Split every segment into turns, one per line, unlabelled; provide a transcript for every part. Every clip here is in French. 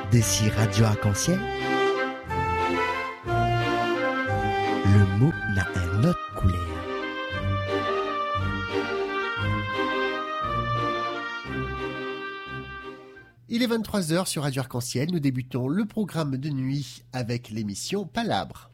D'ici Radio Arc-en-Ciel, le mot n'a un autre couleur. Il est 23h sur Radio Arc-en-Ciel. Nous débutons le programme de nuit avec l'émission Palabre.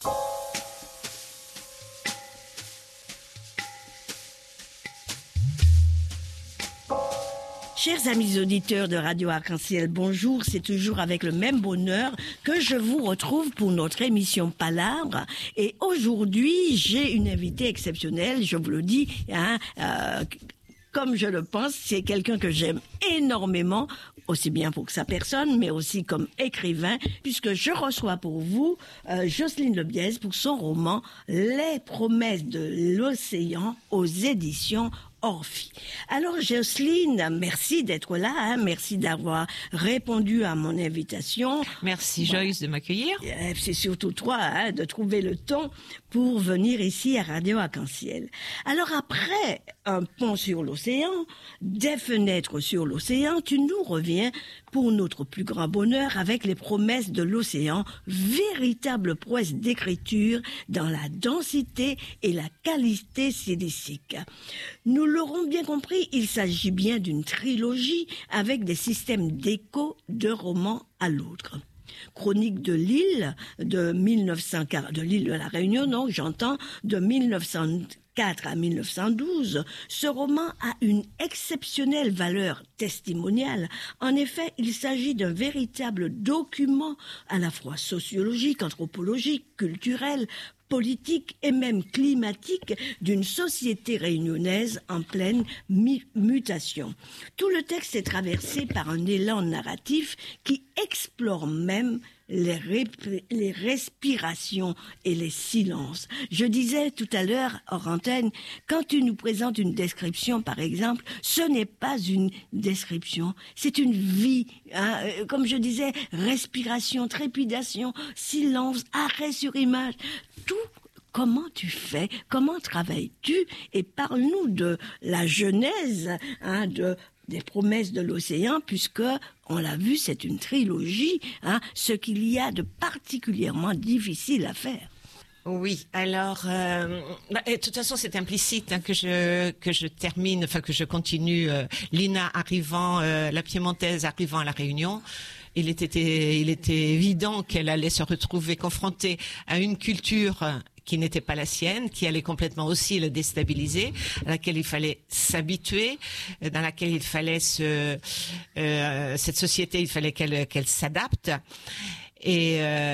Chers amis auditeurs de Radio Arc-en-Ciel, bonjour. C'est toujours avec le même bonheur que je vous retrouve pour notre émission Palabre. Et aujourd'hui, j'ai une invitée exceptionnelle, je vous le dis, comme je le pense, c'est quelqu'un que j'aime énormément, aussi bien pour sa personne, mais aussi comme écrivain, puisque je reçois pour vous Jocelyne Lebiez pour son roman « Les promesses de l'océan » aux éditions Orphie. Alors Jocelyne, merci d'être là, merci d'avoir répondu à mon invitation.
Merci Joyce de m'accueillir.
C'est surtout toi de trouver le temps pour venir ici à Radio Arc-en-Ciel. Alors après un pont sur l'océan, des fenêtres sur l'océan, tu nous reviens pour notre plus grand bonheur avec les promesses de l'océan, véritable prouesse d'écriture dans la densité et la qualité stylistique. Nous l'aurons bien compris, il s'agit bien d'une trilogie avec des systèmes d'écho d'un roman à l'autre. Chronique de l'île de 1940, de l'île de la Réunion, donc j'entends, de 1904 à 1912, ce roman a une exceptionnelle valeur testimoniale. En effet, il s'agit d'un véritable document à la fois sociologique, anthropologique, culturel, politique et même climatique d'une société réunionnaise en pleine mutation. Tout le texte est traversé par un élan narratif qui explore même les respirations et les silences. Je disais tout à l'heure, hors antenne, quand tu nous présentes une description, par exemple, ce n'est pas une description, c'est une vie. Comme je disais, respiration, trépidation, silence, arrêt sur image, tout. Comment tu fais? Comment travailles-tu? Et parle-nous de la genèse des promesses de l'océan, puisque, on l'a vu, c'est une trilogie, ce qu'il y a de particulièrement difficile à faire.
Oui, alors, de toute façon, c'est implicite que je termine, enfin que je continue. Lina arrivant, la piémontaise arrivant à la Réunion. Il était évident qu'elle allait se retrouver confrontée à une culture qui n'était pas la sienne, qui allait complètement aussi la déstabiliser, à laquelle il fallait s'habituer, dans laquelle il fallait cette société, il fallait qu'elle s'adapte. Et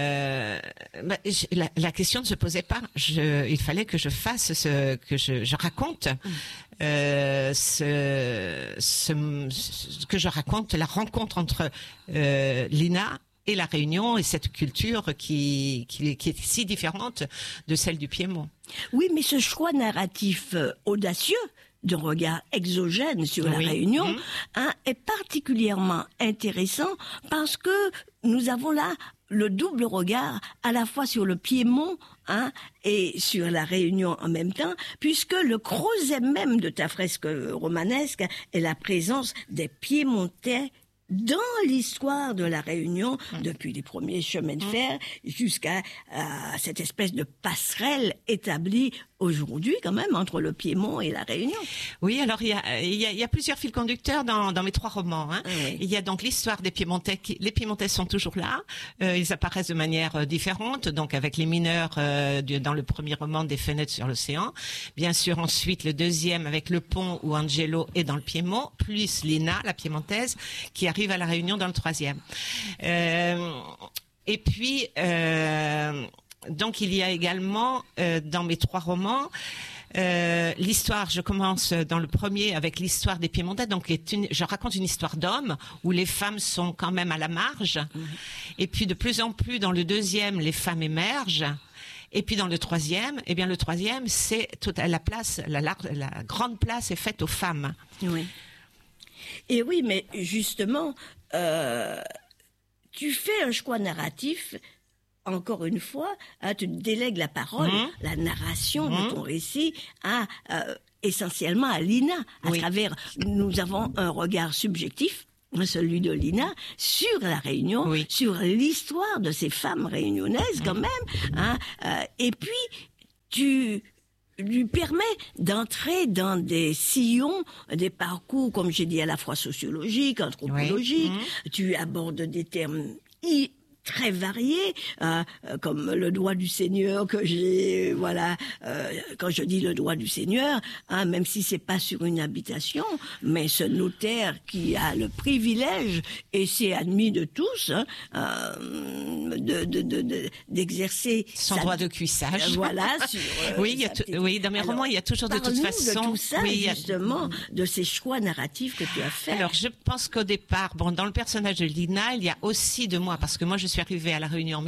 la question ne se posait pas. Il fallait que je fasse que je raconte que je raconte la rencontre entre Lina et la Réunion et cette culture qui est si différente de celle du Piémont.
Oui, mais ce choix narratif audacieux de regard exogène sur la Réunion est particulièrement intéressant parce que nous avons là le double regard à la fois sur le Piémont et sur la Réunion en même temps, puisque le creuset même de ta fresque romanesque est la présence des Piémontais dans l'histoire de la Réunion, depuis les premiers chemins de fer jusqu'à cette espèce de passerelle établie aujourd'hui quand même entre le Piémont et la Réunion.
Oui, alors il y a plusieurs fils conducteurs dans mes trois romans.
Oui.
Il y a donc l'histoire des Piémontais. Les Piémontais sont toujours là. Ils apparaissent de manière différente, donc avec les mineurs dans le premier roman des fenêtres sur l'océan. Bien sûr, ensuite le deuxième avec le pont où Angelo est dans le Piémont, plus Lina, la piémontaise, qui arrive à la Réunion dans le troisième. Et puis donc il y a également dans mes trois romans l'histoire. Je commence dans le premier avec l'histoire des Piémontais. Donc je raconte une histoire d'hommes où les femmes sont quand même à la marge. Et puis de plus en plus dans le deuxième, les femmes émergent. Et puis dans le troisième, c'est toute la place, la grande place est faite aux femmes.
Oui. Et oui, mais justement, tu fais un choix narratif. Encore une fois, tu délègues la parole, la narration de ton récit essentiellement à Lina. À travers, nous avons un regard subjectif celui de Lina, sur la Réunion,
Oui.
sur l'histoire de ces femmes réunionnaises quand même. Hein, et puis, tu lui permets d'entrer dans des sillons, des parcours, comme j'ai dit, à la fois sociologiques, anthropologiques. Tu abordes des termes très variés, comme le doigt du Seigneur que j'ai, voilà, quand je dis le doigt du Seigneur, même si c'est pas sur une habitation, mais ce notaire qui a le privilège, et c'est admis de tous, d'exercer
son droit de cuissage.
Voilà. Sur,
oui, oui, dans mes romans, il y a toujours de toute façon.
De tout ça,
oui,
justement, de ces choix narratifs que tu as faits.
Alors, je pense qu'au départ, dans le personnage de Lina, il y a aussi de moi, parce que moi, je suis arrivée à La Réunion en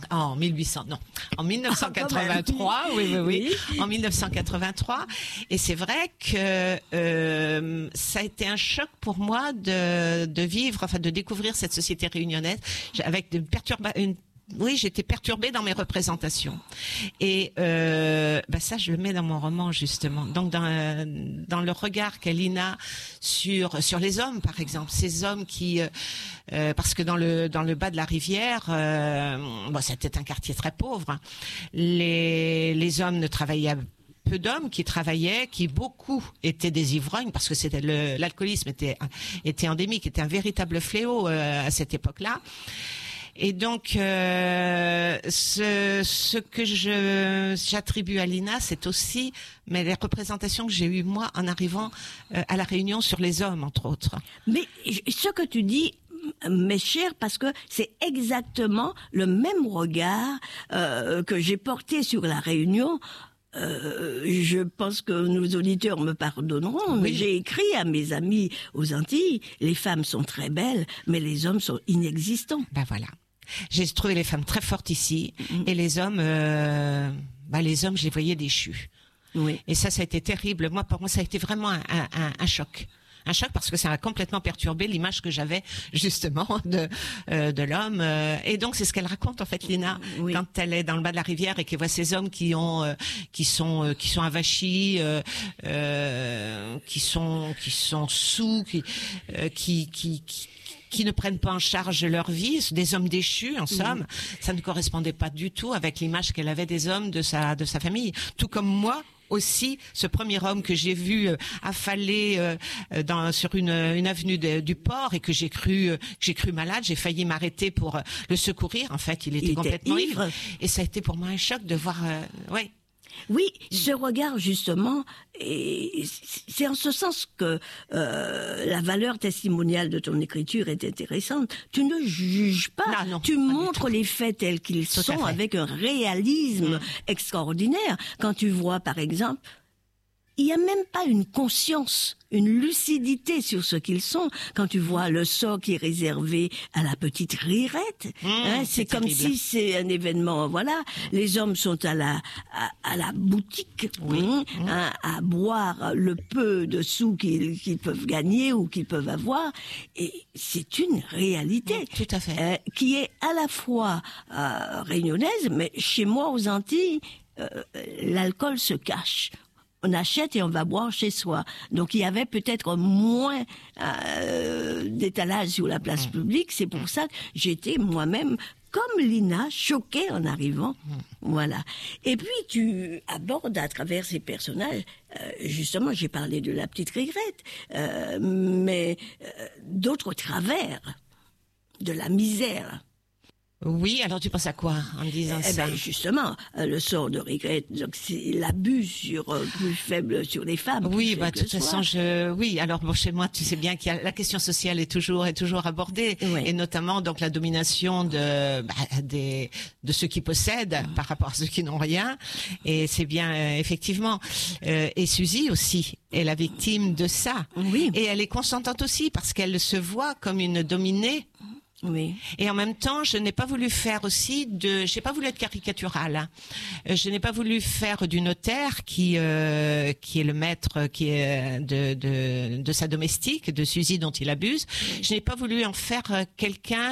1983, oui, en 1983. Et c'est vrai que ça a été un choc pour moi de vivre, enfin de découvrir cette société réunionnaise avec oui, j'étais perturbée dans mes représentations. Et ça, je le mets dans mon roman, justement. Donc, dans le regard qu'a Lina sur les hommes, par exemple. Ces hommes qui... parce que dans le bas de la rivière, c'était un quartier très pauvre. Hein. Les hommes ne travaillaient peu d'hommes qui travaillaient, qui beaucoup étaient des ivrognes, parce que l'alcoolisme était endémique, était un véritable fléau à cette époque-là. Et donc, ce que j'attribue à Lina, c'est aussi les représentations que j'ai eues, moi, en arrivant à La Réunion sur les hommes, entre autres.
Mais ce que tu dis m'est cher, parce que c'est exactement le même regard que j'ai porté sur La Réunion. Je pense que nos auditeurs me pardonneront, mais j'ai écrit à mes amis aux Antilles, les femmes sont très belles, mais les hommes sont inexistants.
Ben voilà. J'ai trouvé les femmes très fortes ici, et les hommes, je les voyais déchus.
Oui.
Et ça a été terrible. Pour moi, ça a été vraiment un choc. Un choc parce que ça m'a complètement perturbé l'image que j'avais justement de l'homme. Et donc c'est ce qu'elle raconte en fait, Lina, quand elle est dans le bas de la rivière et qu'elle voit ces hommes qui sont avachis, qui sont sous, qui ne prennent pas en charge leur vie, des hommes déchus en somme. Ça ne correspondait pas du tout avec l'image qu'elle avait des hommes de sa famille. Tout comme moi aussi, ce premier homme que j'ai vu affaler sur une avenue du port et que j'ai cru malade, j'ai failli m'arrêter pour le secourir. En fait, il était complètement ivre. Et ça a été pour moi un choc de voir.
Oui, ce regard justement, et c'est en ce sens que la valeur testimoniale de ton écriture est intéressante. Tu ne juges pas, tu montres les faits tels qu'ils sont avec un réalisme extraordinaire. Quand tu vois par exemple, il n'y a même pas une conscience, une lucidité sur ce qu'ils sont. Quand tu vois le sort qui est réservé à la petite Rirette, c'est comme si c'est un événement, voilà. Les hommes sont à la boutique, à boire le peu de sous qu'ils peuvent gagner ou qu'ils peuvent avoir. Et c'est une réalité.
Tout à fait.
Qui est à la fois réunionnaise, mais chez moi aux Antilles, l'alcool se cache. On achète et on va boire chez soi. Donc il y avait peut-être moins d'étalage sur la place publique. C'est pour ça que j'étais moi-même, comme Lina, choquée en arrivant. Voilà. Et puis tu abordes à travers ces personnages, justement j'ai parlé de la petite Rirette, mais d'autres travers, de la misère.
Oui, alors tu penses à quoi en disant ça?
Justement, le sort de Rirette, donc c'est l'abus plus faible sur les femmes.
Oui, de toute façon, alors chez moi, tu sais bien qu'il y a la question sociale est toujours abordée, et notamment donc la domination de ceux qui possèdent par rapport à ceux qui n'ont rien, et c'est bien effectivement. Et Suzy aussi est la victime de ça, et elle est consentante aussi parce qu'elle se voit comme une dominée.
Oui.
Et en même temps, je n'ai pas voulu faire j'ai pas voulu être caricaturale. Je n'ai pas voulu faire du notaire qui est le maître, qui est de sa domestique, de Suzy dont il abuse. Je n'ai pas voulu en faire quelqu'un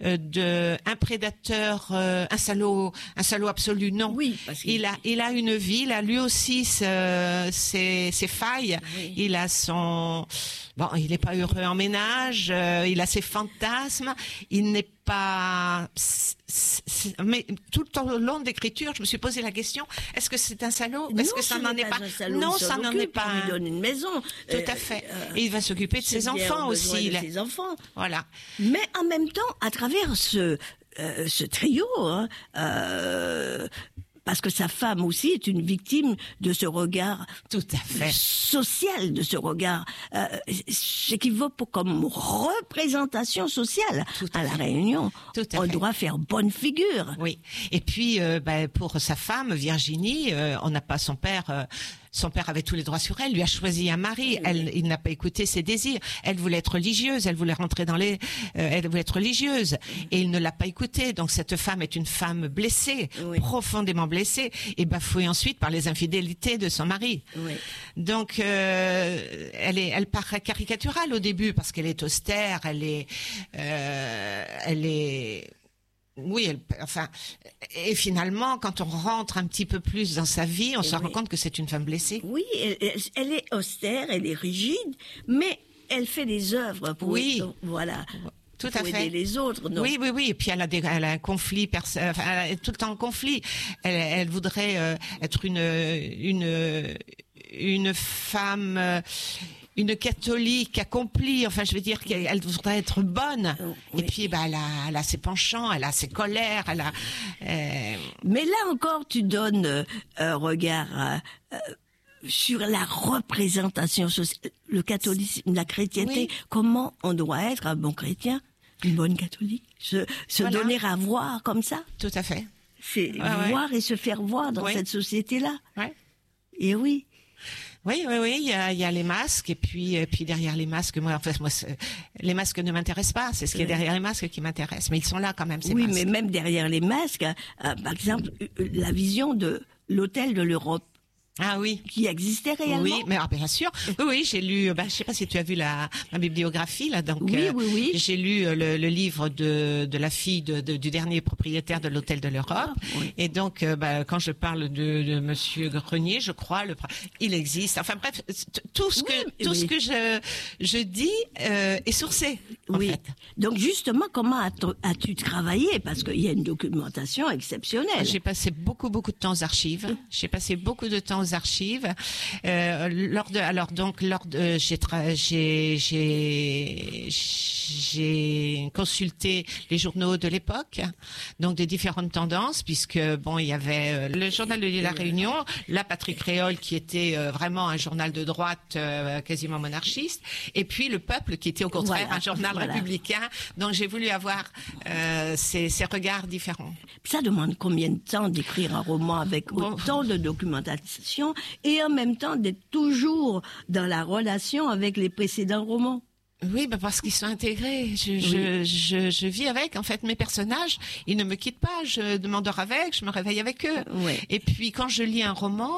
un prédateur, un salaud absolu. Non.
Oui, parce
il a une vie, il a lui aussi ses failles. Oui. Il a bon, il n'est pas heureux en ménage, il a ses fantasmes, il n'est pas... Mais tout au long d'écriture, je me suis posé la question, est-ce que c'est un salaud? Est-ce que ça n'en est pas? Non, ça n'en est pas.
Il lui donne une maison.
Tout à fait. Et il va s'occuper de ses enfants aussi.
De ses enfants.
Voilà.
Mais en même temps, à travers ce trio, parce que sa femme aussi est une victime de ce regard
tout à fait
social, de ce regard, ce qui vaut comme représentation sociale à La Réunion. On doit faire bonne figure.
Oui. Et puis, pour sa femme, Virginie, on n'a pas son père... Son père avait tous les droits sur elle, lui a choisi un mari. Il n'a pas écouté ses désirs. Elle voulait être religieuse, elle voulait rentrer elle voulait être religieuse, et il ne l'a pas écoutée. Donc cette femme est une femme blessée, profondément blessée, et bafouée ensuite par les infidélités de son mari. Oui. Donc elle paraît caricaturale au début parce qu'elle est austère, elle est oui, et finalement, quand on rentre un petit peu plus dans sa vie, on se rend compte que c'est une femme blessée.
Oui, elle est austère, elle est rigide, mais elle fait des œuvres pour voilà.
Tout à fait.
Aider les autres, non?
Oui. Et puis elle a un conflit, elle est tout le temps en conflit. Elle voudrait être une femme. Une catholique accomplie, enfin je veux dire qu'elle voudrait être bonne. Et puis elle a ses penchants, elle a ses colères,
Mais là encore tu donnes un regard sur la représentation sociale, le catholicisme, la chrétienté, comment on doit être un bon chrétien, une bonne catholique, se donner à voir comme ça.
Tout à fait.
C'est voir et se faire voir dans cette société-là.
Ouais.
Et oui.
Oui, il y a les masques, et puis derrière les masques, moi, les masques ne m'intéressent pas, c'est ce qui est derrière les masques qui m'intéresse, mais ils sont là quand même, ces masques.
Oui, mais même derrière les masques, par exemple, la vision de l'hôtel de l'Europe.
Ah oui.
Qui existait réellement.
Oui, mais bien sûr. Oui, j'ai lu, je sais pas si tu as vu ma bibliographie, là, donc.
Oui.
J'ai lu le livre de la fille du dernier propriétaire de l'hôtel de l'Europe. Oui. Et donc, quand je parle de Monsieur Grenier, je crois, il existe. Enfin bref, tout ce que je dis, est sourcé. En fait.
Donc justement, comment as-tu travaillé? Parce qu'il y a une documentation exceptionnelle.
J'ai passé beaucoup de temps aux archives. J'ai passé beaucoup de temps aux archives. J'ai consulté les journaux de l'époque, donc des différentes tendances, puisque il y avait le journal de La Réunion, la Patrie créole qui était vraiment un journal de droite quasiment monarchiste, et puis Le Peuple qui était au contraire un journal républicain. Donc j'ai voulu avoir ces regards différents.
Ça demande combien de temps d'écrire un roman avec autant de documentation et en même temps d'être toujours dans la relation avec les précédents romans?
Oui, parce qu'ils sont intégrés. Je vis avec. En fait, mes personnages, ils ne me quittent pas. Je m'endors avec, je me réveille avec eux. Oui. Et puis, quand je lis un roman,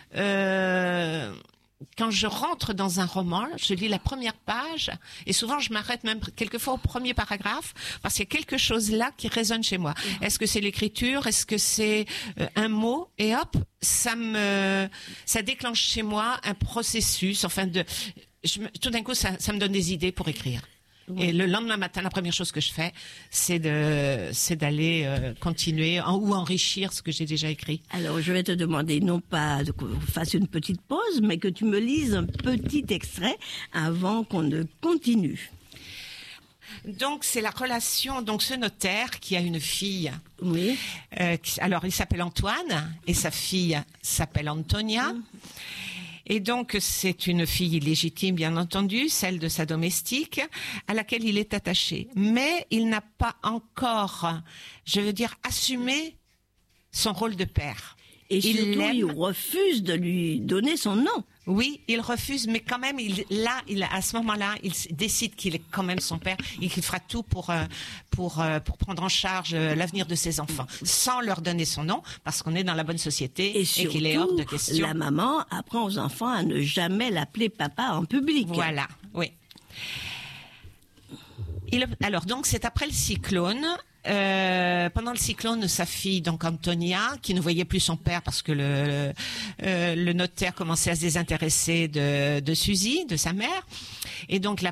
quand je rentre dans un roman, je lis la première page et souvent je m'arrête même quelquefois au premier paragraphe parce qu'il y a quelque chose là qui résonne chez moi. Est-ce que c'est l'écriture? Est-ce que c'est un mot? Et hop, ça déclenche chez moi un processus. Enfin, tout d'un coup, ça me donne des idées pour écrire. Oui. Et le lendemain matin, la première chose que je fais, c'est d'aller continuer ou enrichir ce que j'ai déjà écrit.
Alors, je vais te demander non pas qu'on fasse une petite pause, mais que tu me lises un petit extrait avant qu'on ne continue.
Donc, c'est la relation, donc ce notaire qui a une fille.
Oui.
Alors, il s'appelle Antoine et sa fille s'appelle Antonia. Et donc, c'est une fille illégitime, bien entendu, celle de sa domestique, à laquelle il est attaché. Mais il n'a pas encore, assumé son rôle de père.
Et surtout, il refuse de lui donner son nom.
Oui, il refuse, mais quand même, à ce moment-là, il décide qu'il est quand même son père et qu'il fera tout pour prendre en charge l'avenir de ses enfants, sans leur donner son nom, parce qu'on est dans la bonne société et qu'il est hors de question.
La maman apprend aux enfants à ne jamais l'appeler papa en public.
Voilà, oui. Alors donc c'est après le cyclone. Pendant le cyclone, sa fille, donc Antonia, qui ne voyait plus son père parce que le notaire commençait à se désintéresser de Suzy, de sa mère, et donc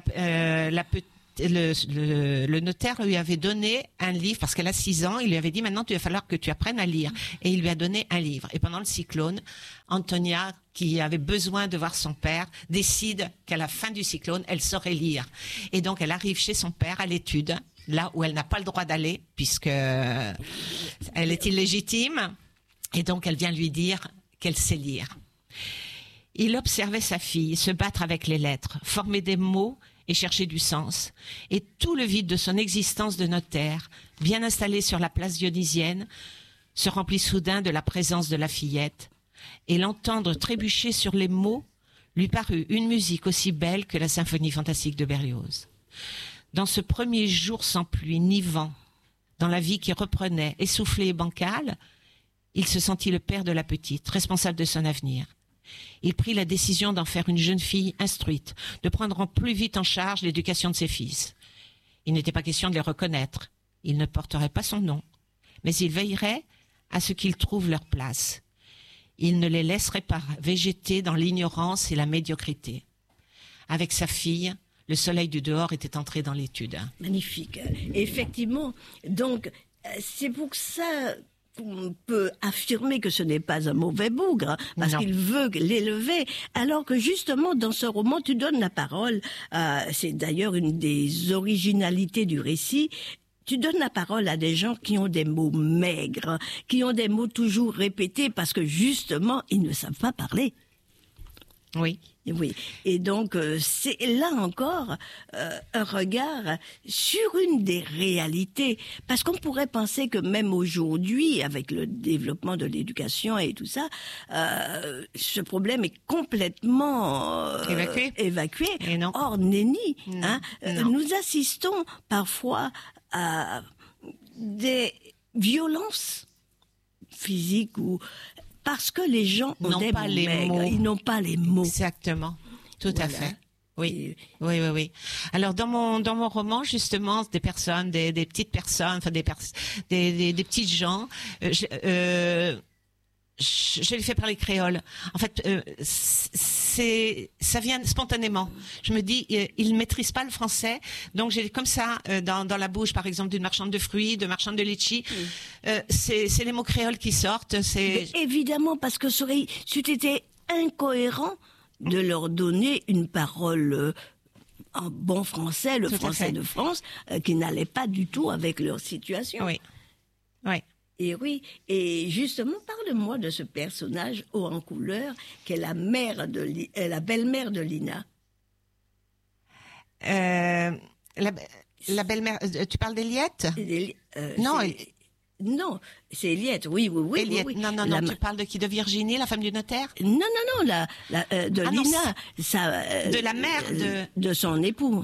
le notaire lui avait donné un livre parce qu'elle a 6 ans. Il lui avait dit maintenant il va falloir que tu apprennes à lire, et il lui a donné un livre. Et pendant le cyclone, Antonia, qui avait besoin de voir son père, décide qu'à la fin du cyclone, elle saurait lire. Et donc elle arrive chez son père à l'étude, là où elle n'a pas le droit d'aller puisque elle est illégitime, et donc elle vient lui dire qu'elle sait lire. Il observait sa fille se battre avec les lettres, former des mots et chercher du sens. Et tout le vide de son existence de notaire, bien installé sur la place dionysienne, se remplit soudain de la présence de la fillette, et l'entendre trébucher sur les mots lui parut une musique aussi belle que la symphonie fantastique de Berlioz. Dans ce premier jour sans pluie ni vent, dans la vie qui reprenait, essoufflée et bancale, il se sentit le père de la petite, responsable de son avenir. Il prit la décision d'en faire une jeune fille instruite, de prendre plus vite en charge l'éducation de ses fils. Il n'était pas question de les reconnaître. Il ne porterait pas son nom, mais il veillerait à ce qu'ils trouvent leur place. Il ne les laisserait pas végéter dans l'ignorance et la médiocrité. Avec sa fille, le soleil du dehors était entré dans l'étude.
Magnifique. Effectivement, donc, c'est pour ça qu'on peut affirmer que ce n'est pas un mauvais bougre, parce qu'il veut l'élever, alors que justement, dans ce roman, tu donnes la parole, c'est d'ailleurs une des originalités du récit, tu donnes la parole à des gens qui ont des mots maigres, qui ont des mots toujours répétés, parce que justement, ils ne savent pas parler.
Oui.
Oui. Et donc, c'est là encore un regard sur une des réalités. Parce qu'on pourrait penser que même aujourd'hui, avec le développement de l'éducation et tout ça, ce problème est complètement évacué.
Et non.
Or, nenni.
Non.
Hein,
Non.
nous assistons parfois à des violences physiques ou... Parce que les gens ont des mots. Ils n'ont pas les mots.
Exactement. Tout à fait. Oui. Oui. Alors dans mon roman, justement, des personnes, des petites personnes, enfin des petits gens, je les fais parler créole. En fait, ça vient spontanément. Je me dis, ils maîtrisent pas le français, donc j'ai comme ça dans la bouche, par exemple, d'une marchande de fruits, de marchande de litchi. C'est les mots créoles qui sortent.
Mais évidemment, parce que c'eût été incohérent de leur donner une parole en bon français, le français de France, qui n'allait pas du tout avec leur situation.
Oui.
Et oui, et justement, parle-moi de ce personnage haut en couleur qui est la belle-mère de Lina.
La belle-mère, tu parles d'Eliette? Non.
Non, c'est Eliette, oui.
Eliette.
Oui.
Non, tu parles de qui? De Virginie, la femme du notaire?
Non, de Lina.
Non, de la mère
de son époux.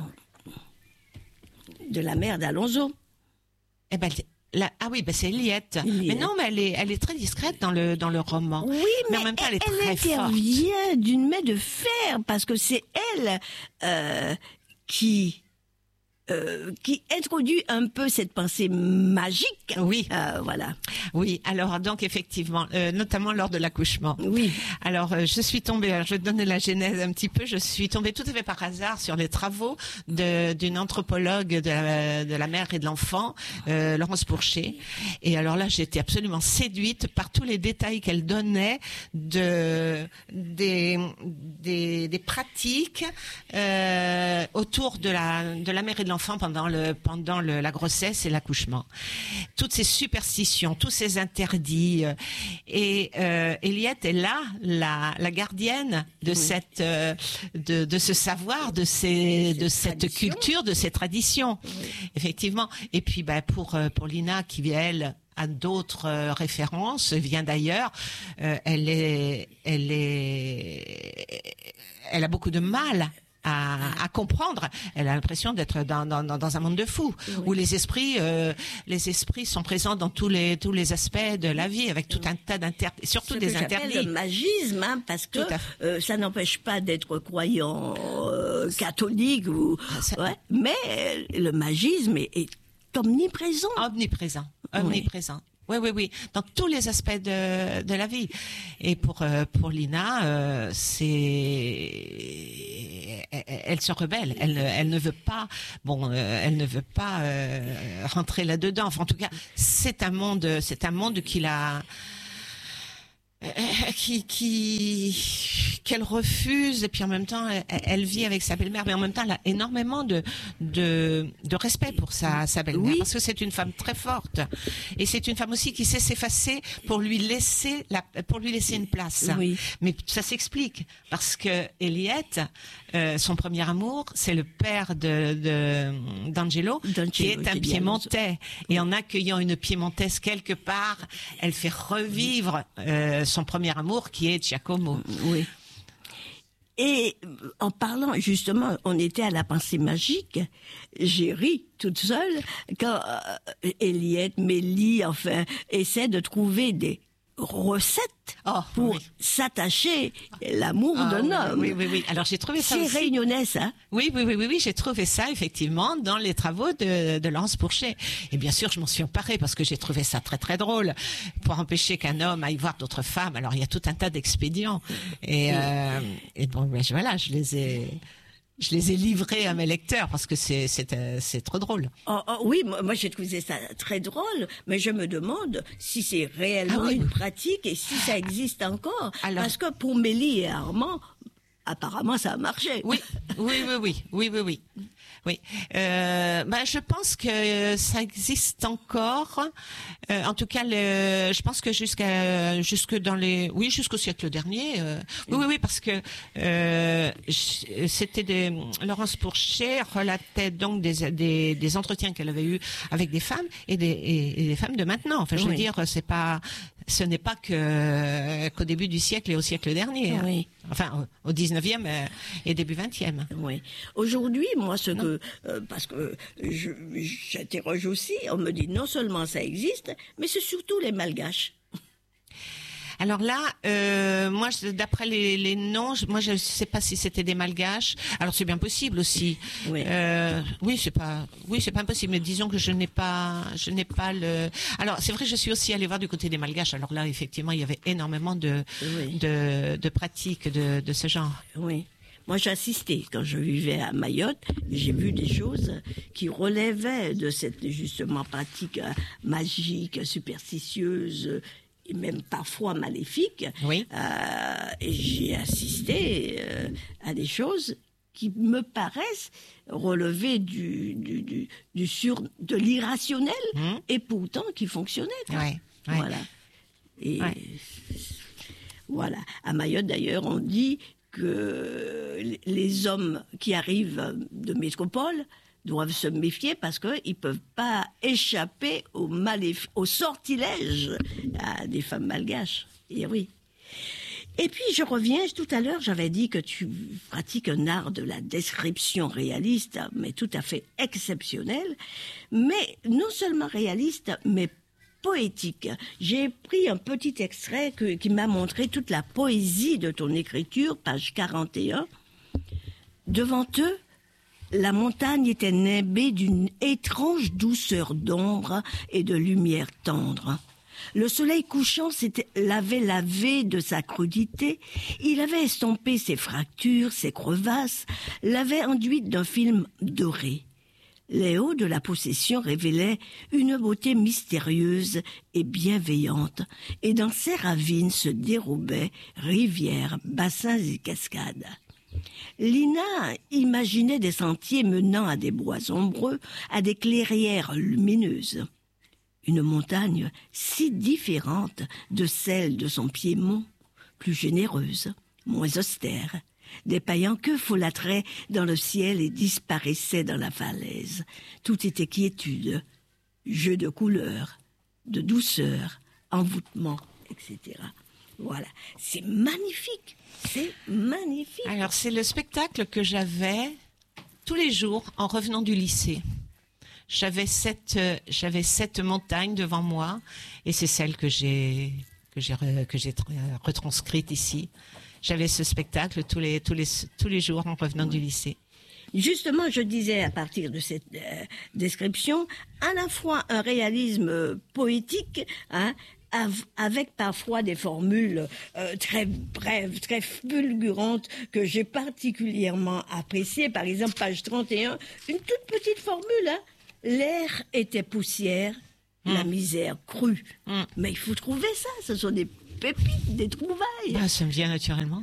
De la mère d'Alonso.
Eh ben, c'est Eliette. Mais non, mais elle est très discrète dans le roman.
Oui, mais
en même temps, elle est très forte.
Elle intervient d'une main de fer, parce que c'est elle qui introduit un peu cette pensée magique.
Oui.
Voilà.
Oui, alors donc effectivement, notamment lors de l'accouchement.
Oui.
Alors je suis tombée, je vais te donner la genèse un petit peu, je suis tombée tout à fait par hasard sur les travaux d'une anthropologue de la mère et de l'enfant, Laurence Pourchet. Et alors là, j'étais absolument séduite par tous les détails qu'elle donnait des pratiques autour de la mère et de l'enfant pendant la grossesse et l'accouchement. Toutes ces superstitions, tous ces interdits. Et Eliette est là, la gardienne de de ce savoir, de cette culture, de ces traditions. Oui. Effectivement. Et puis, pour Lina, qui elle a d'autres références, vient d'ailleurs, elle a beaucoup de mal à comprendre. Elle a l'impression d'être dans un monde de fous, où les esprits sont présents dans tous les aspects de la vie, avec tout un tas surtout des interdits.
Le magisme, parce que ça n'empêche pas d'être croyant catholique, ou, ouais, mais le magisme est omniprésent.
Omniprésent. Oui, oui, oui, dans tous les aspects de la vie. Et pour Lina, elle se rebelle. Elle ne veut pas, rentrer là-dedans. Enfin, en tout cas, c'est un monde qu'elle refuse, et puis en même temps elle vit avec sa belle-mère, mais en même temps elle a énormément de respect pour sa belle-mère, oui, parce que c'est une femme très forte, et c'est une femme aussi qui sait s'effacer pour lui laisser une place.
Oui.
Mais ça s'explique parce que Eliette, son premier amour, c'est le père d'Angelo, qui est un Piémontais, et en accueillant une Piémontaise quelque part, elle fait revivre son premier amour, qui est Giacomo.
Oui. Et en parlant, justement, on était à la pensée magique, j'ai ri toute seule quand Eliette, Mélie, enfin, essaie de trouver des recettes pour s'attacher l'amour d'un homme.
Oui, oui, oui. Alors j'ai trouvé ça aussi.
C'est réunionnais, ça.
Oui, j'ai trouvé ça effectivement dans les travaux de Laurence Pourchet. Et bien sûr, je m'en suis emparée parce que j'ai trouvé ça très très drôle, pour empêcher qu'un homme aille voir d'autres femmes. Alors il y a tout un tas d'expédients. Et bon, ben, voilà, je les ai livrés à mes lecteurs parce que c'est trop drôle.
Oui, moi j'ai trouvé ça très drôle, mais je me demande si c'est réellement une pratique et si ça existe encore. Alors, parce que pour Mélie et Armand, apparemment ça a marché.
Oui. Je pense que ça existe encore. En tout cas, je pense que jusqu'au siècle dernier. Oui, parce que Laurence Pourchet relatait donc des entretiens qu'elle avait eus avec des femmes et des femmes de maintenant. Enfin, je veux dire, ce n'est pas qu'au début du siècle et au siècle dernier.
Oui.
Enfin, au 19e et début 20e.
Oui. Aujourd'hui, moi, parce que j'interroge aussi, on me dit non seulement ça existe, mais c'est surtout les malgaches.
Alors là, moi, d'après les noms, moi, je sais pas si c'était des malgaches. Alors c'est bien possible aussi.
Oui.
C'est pas impossible. Mais disons que je n'ai pas le. Alors c'est vrai, je suis aussi allée voir du côté des malgaches. Alors là, effectivement, il y avait énormément de pratiques de ce genre.
Oui. Moi, j'ai assisté quand je vivais à Mayotte. J'ai vu des choses qui relevaient de cette justement pratique magique, superstitieuse, et même parfois maléfique.
Oui.
Et j'ai assisté à des choses qui me paraissent relever de l'irrationnel, et pourtant qui fonctionnaient.
Ouais.
Voilà. Et voilà. À Mayotte, d'ailleurs, on dit que les hommes qui arrivent de métropole doivent se méfier parce qu'ils ne peuvent pas échapper au sortilège des femmes malgaches. Et oui. Et puis je reviens, tout à l'heure j'avais dit que tu pratiques un art de la description réaliste, mais tout à fait exceptionnel, mais non seulement réaliste, mais poétique. J'ai pris un petit extrait qui m'a montré toute la poésie de ton écriture, page 41. Devant eux, la montagne était nimbée d'une étrange douceur d'ombre et de lumière tendre. Le soleil couchant l'avait lavé de sa crudité, il avait estompé ses fractures, ses crevasses, l'avait enduite d'un film doré. Les hauts de la possession révélaient une beauté mystérieuse et bienveillante, et dans ces ravines se dérobaient rivières, bassins et cascades. Lina imaginait des sentiers menant à des bois ombreux, à des clairières lumineuses. Une montagne si différente de celle de son Piémont, plus généreuse, moins austère, des paillants que folâtraient dans le ciel et disparaissaient dans la falaise. Tout était quiétude, jeu de couleurs, de douceur, envoûtement, etc. Voilà, c'est magnifique, c'est magnifique.
Alors c'est le spectacle que j'avais tous les jours en revenant du lycée. J'avais cette montagne devant moi, et c'est celle que j'ai retranscrite ici. J'avais ce spectacle tous les jours en revenant du lycée.
Justement, je disais à partir de cette description, à la fois un réalisme poétique, hein, avec parfois des formules très brèves, très fulgurantes, que j'ai particulièrement appréciées. Par exemple, page 31, une toute petite formule, hein. L'air était poussière, la misère crue. Mais il faut trouver ça, ce sont des pépites, des trouvailles.
Ah, ça me vient naturellement,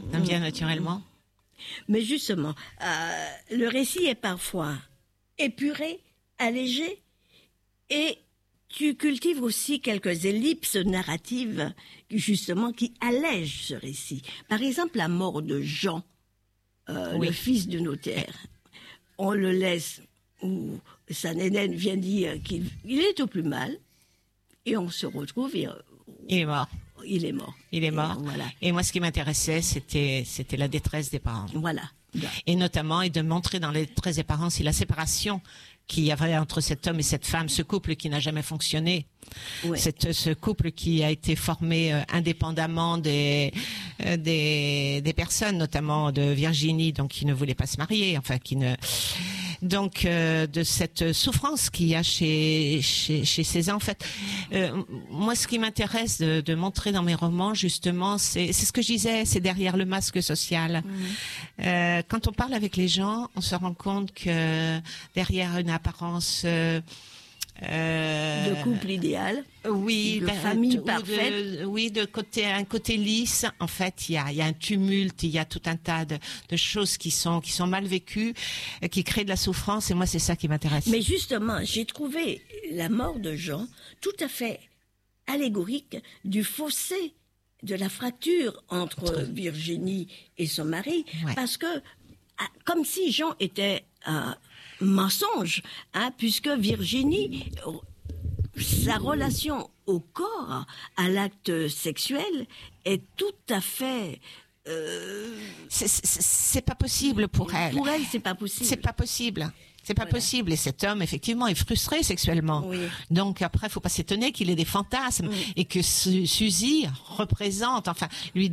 Mais justement, le récit est parfois épuré, allégé, et tu cultives aussi quelques ellipses narratives, justement, qui allègent ce récit. Par exemple, la mort de Jean, le fils du notaire. On le laisse, où sa nénène vient dire qu'il est au plus mal, et on se retrouve, et,
il est mort.
Il est mort.
Il est mort.
Voilà.
Et moi, ce qui m'intéressait, c'était la détresse des parents.
Voilà.
Et notamment, et de montrer dans la détresse des parents si la séparation qu'il y avait entre cet homme et cette femme, ce couple qui n'a jamais fonctionné, ce couple qui a été formé indépendamment des personnes, notamment de Virginie, donc qui ne voulait pas se marier, enfin qui ne. Donc de cette souffrance qu'il y a chez Cézanne. En fait, moi, ce qui m'intéresse de montrer dans mes romans, justement, c'est ce que je disais, c'est derrière le masque social. Quand on parle avec les gens, on se rend compte que derrière une apparence
de couple idéal, de famille parfaite,
un côté lisse. En fait, il y a un tumulte, il y a tout un tas de choses qui sont mal vécues, qui créent de la souffrance. Et moi, c'est ça qui m'intéresse.
Mais justement, j'ai trouvé la mort de Jean tout à fait allégorique du fossé, de la fracture entre Virginie et son mari, parce que comme si Jean était un mensonge, hein, puisque Virginie, sa relation au corps, à l'acte sexuel, est tout à fait...
c'est pas possible pour elle.
Pour elle, c'est pas possible.
C'est pas possible. C'est pas possible. Et cet homme, effectivement, est frustré sexuellement.
Oui.
Donc après, faut pas s'étonner qu'il ait des fantasmes et que Suzy représente, enfin, lui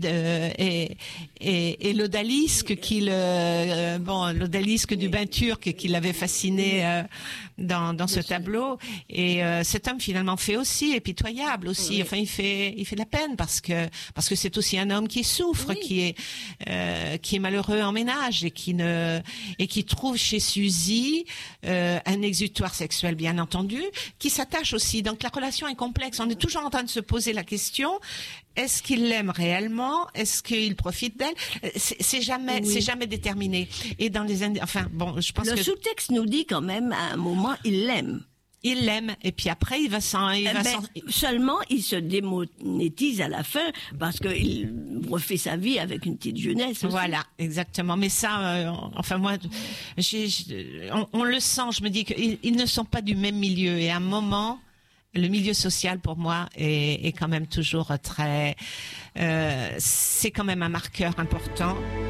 et l'odalisque l'odalisque du bain turc qui l'avait fasciné dans ce tableau. Et cet homme finalement fait aussi, est pitoyable aussi. Oui. Enfin, il fait de la peine parce que c'est aussi un homme qui souffre, qui est malheureux en ménage et qui trouve chez Suzy un exutoire sexuel, bien entendu, qui s'attache aussi. Donc la relation est complexe. On est toujours en train de se poser la question: est-ce qu'il l'aime réellement? Est-ce qu'il profite d'elle? C'est jamais déterminé. Et dans les je pense que
le sous-texte nous dit quand même à un moment il l'aime.
Il l'aime, et puis après
seulement il se démonétise à la fin parce qu'il refait sa vie avec une petite jeunesse aussi.
Voilà, exactement. Mais ça, moi, on le sent. Je me dis qu'ils ne sont pas du même milieu, et à un moment, le milieu social pour moi est quand même toujours très. C'est quand même un marqueur important.